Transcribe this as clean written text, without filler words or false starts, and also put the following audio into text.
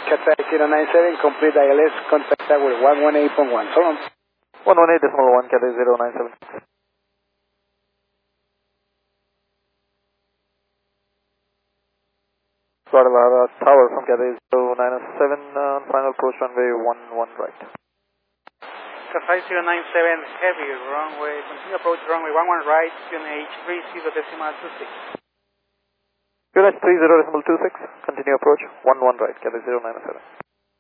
Cathay 097, complete ILS, contact tower 118.1. So long. 118.1, Cathay 097. Guadalajara Tower from Cathay 097, final approach runway 11 right. Cathay 097, heavy runway, continue approach runway 11 right, QNH 30.26. QNH 30.26, continue approach 11 right, Cathay 097.